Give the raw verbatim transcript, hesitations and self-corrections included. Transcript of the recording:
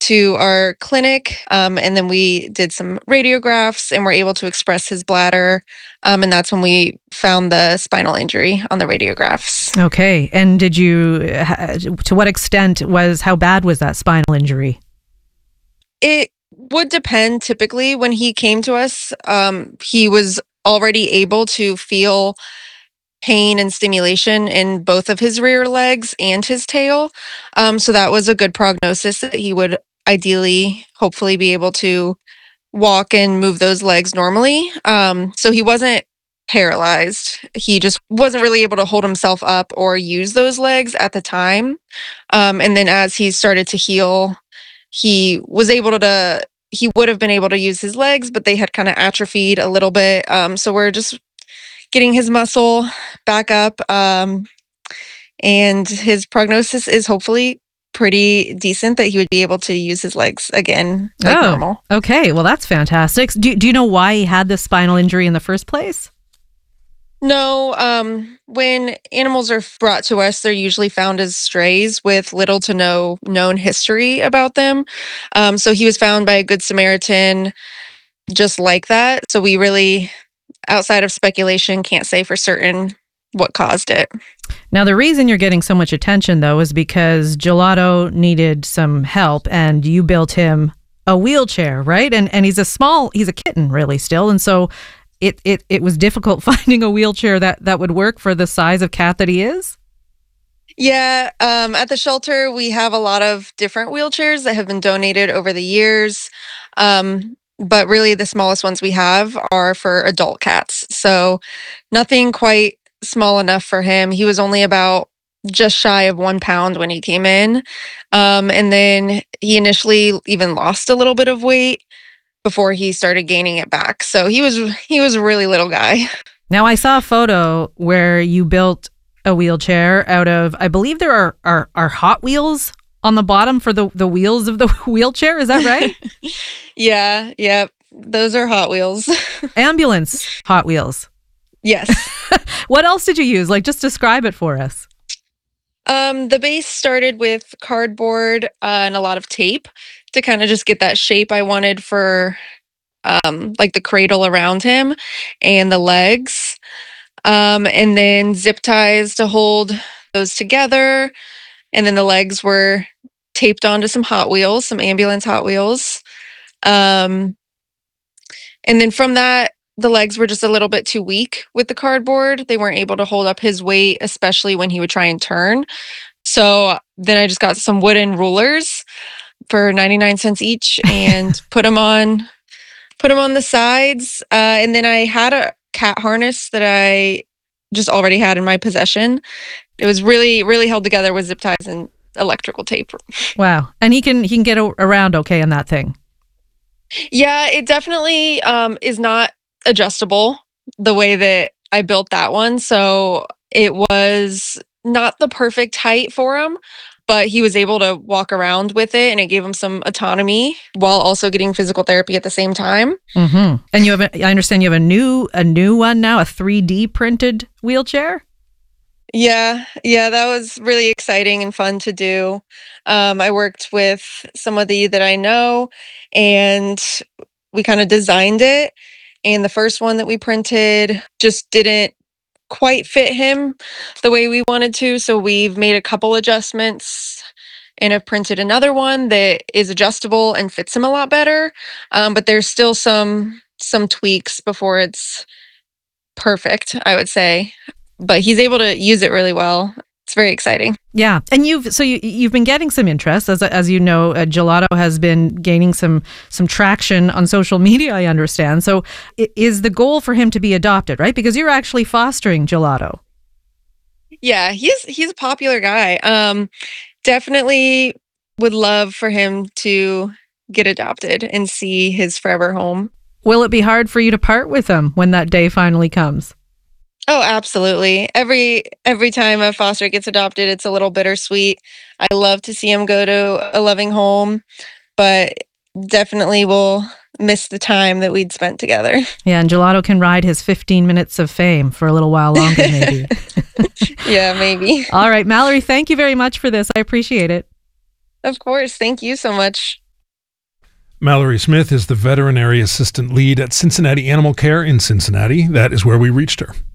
to our clinic, um, and then we did some radiographs and were able to express his bladder. Um, and that's when we found the spinal injury on the radiographs. Okay. And did you, ha- to what extent was, how bad was that spinal injury? It would depend. Typically, when he came to us, um, he was already able to feel pain and stimulation in both of his rear legs and his tail. Um, so that was a good prognosis that he would ideally, hopefully, be able to walk and move those legs normally. Um, so he wasn't paralyzed. He just wasn't really able to hold himself up or use those legs at the time. Um, and then as he started to heal, he was able to, he would have been able to use his legs, but they had kind of atrophied a little bit. Um, so we're just getting his muscle back up. Um, and his prognosis is hopefully pretty decent that he would be able to use his legs again like oh, normal. Okay. Well, that's fantastic. Do, do you know why he had this spinal injury in the first place? No, um, when animals are brought to us, they're usually found as strays with little to no known history about them. Um, so he was found by a Good Samaritan just like that. So we really, outside of speculation, can't say for certain what caused it. Now, the reason you're getting so much attention, though, is because Gelato needed some help and you built him a wheelchair, right? And and he's a small, he's a kitten really still. And so it it, it was difficult finding a wheelchair that, that would work for the size of cat that he is? Yeah, um, at the shelter, we have a lot of different wheelchairs that have been donated over the years. Um, but really, the smallest ones we have are for adult cats. So nothing quite small enough for him. He was only about just shy of one pound when he came in. Um, and then he initially even lost a little bit of weight before he started gaining it back. So he was he was a really little guy. Now, I saw a photo where you built a wheelchair out of, I believe there are, are, are Hot Wheels on the bottom for the, the wheels of the wheelchair. Is that right? Yeah, yeah. Those are Hot Wheels. Ambulance Hot Wheels. Yes. What else did you use? Like, just describe it for us. Um, the base started with cardboard uh, and a lot of tape to kind of just get that shape I wanted for um, like the cradle around him and the legs. Um, and then zip ties to hold those together. And then the legs were taped onto some Hot Wheels, some ambulance Hot Wheels. Um, and then from that, the legs were just a little bit too weak with the cardboard. They weren't able to hold up his weight, especially when he would try and turn. So then I just got some wooden rulers for ninety-nine cents each and put them on, put them on the sides. Uh, and then I had a cat harness that I just already had in my possession. It was really, really held together with zip ties and electrical tape. Wow. And he can, he can get a- around okay on that thing. Yeah, it definitely um, is not adjustable the way that I built that one. So it was not the perfect height for him, but he was able to walk around with it and it gave him some autonomy while also getting physical therapy at the same time. Mm-hmm. And you have, a, I understand you have a new, a new one now, a three D printed wheelchair? Yeah, yeah, that was really exciting and fun to do. Um, I worked with somebody that I know and we kind of designed it. And the first one that we printed just didn't quite fit him the way we wanted to. So we've made a couple adjustments and have printed another one that is adjustable and fits him a lot better. Um, but there's still some some tweaks before it's perfect, I would say. But he's able to use it really well. It's very exciting. Yeah, and you've so you you've been getting some interest, as as you know. Uh, Gelato has been gaining some some traction on social media, I understand. So, i- is the goal for him to be adopted, right? Because you're actually fostering Gelato. Yeah, he's he's a popular guy. Um, definitely would love for him to get adopted and see his forever home. Will it be hard for you to part with him when that day finally comes? Oh, absolutely. Every every time a foster gets adopted, it's a little bittersweet. I love to see him go to a loving home, but definitely will miss the time that we'd spent together. Yeah, and Gelato can ride his fifteen minutes of fame for a little while longer, maybe. Yeah, maybe. All right, Mallory, thank you very much for this. I appreciate it. Of course. Thank you so much. Mallory Smith is the veterinary assistant lead at Cincinnati Animal Care in Cincinnati. That is where we reached her.